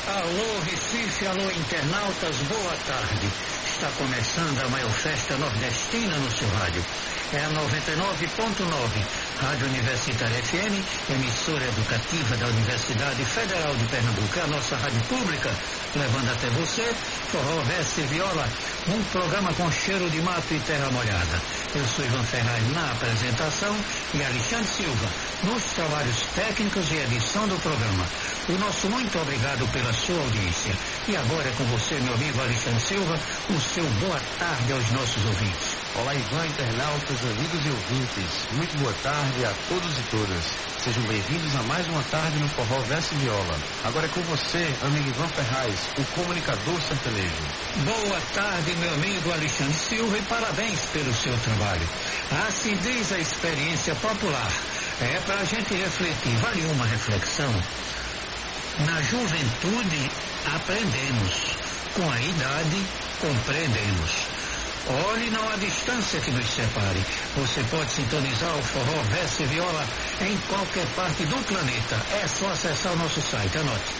Alô Recife, alô internautas, boa tarde. Está começando a maior festa nordestina no seu rádio. É a 99.9, Rádio Universitária FM, emissora educativa da Universidade Federal de Pernambuco, a nossa rádio pública, levando até você forró, verso e viola, um programa com cheiro de mato e terra molhada. Eu sou Ivan Ferraz na apresentação e Alexandre Silva nos trabalhos técnicos e edição do programa. O nosso muito obrigado pela sua audiência. E agora é com você, meu amigo Alexandre Silva, o seu boa tarde aos nossos ouvintes. Olá, Ivan, internautas, amigos e ouvintes. Muito boa tarde a todos e todas. Sejam bem-vindos a mais uma tarde no Forró Verso e Viola. Agora é com você, amigo Ivan Ferraz, o comunicador sertanejo. Boa tarde, meu amigo Alexandre Silva, e parabéns pelo seu trabalho. Assim diz a experiência popular. É para a gente refletir. Vale uma reflexão? Na juventude aprendemos, com a idade compreendemos. Olhe, não há distância que nos separe. Você pode sintonizar o Forró Verso e Viola em qualquer parte do planeta. É só acessar o nosso site. Anote: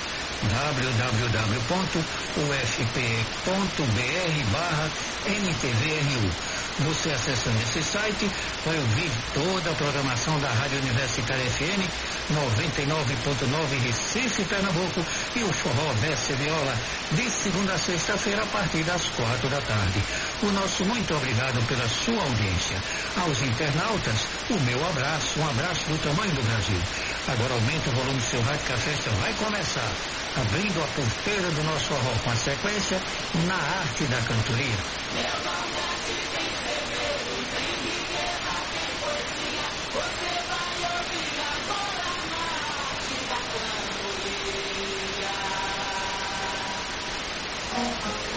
www.ufpe.br/NTVRU. Você acessando esse site vai ouvir toda a programação da Rádio Universitária FM 99.9 Recife, Pernambuco, e o Forró Verso e Viola de segunda a sexta-feira a partir das 4 da tarde. O nosso muito obrigado pela sua audiência. Aos internautas, o meu abraço, um abraço do tamanho do Brasil. Agora aumenta o volume do seu rádio que a festa vai começar. Abrindo a porteira do nosso forró com a sequência Na Arte da Cantoria. Você vai ouvir agora na arte da cantoria.